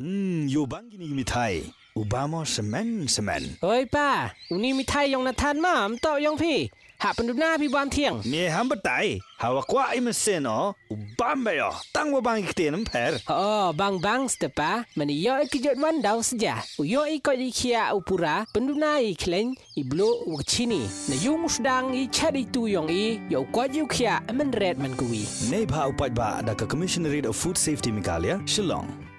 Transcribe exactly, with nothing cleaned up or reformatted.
Hmm, yo bang gini mitai. Ubama semen semen. Oi pa, uni mitai yang natan mam tok yang pi. Hak penduduk pi bam tiang. Ni hamba tai. Hawa kwa imesen oh. Ubam ba yo. Tang wa bang ikte per. Oh, bang bang stepa. Mani yo ikijot mandau saja. Uyo ikot ikia upura penduduk i kleng iblo wakchini. Na yung sedang i cari tu yang i yo kwa yu kia men red man kuwi. Nei ba upat ba da ka Commissionerate of Food Safety Mikalia, Shillong.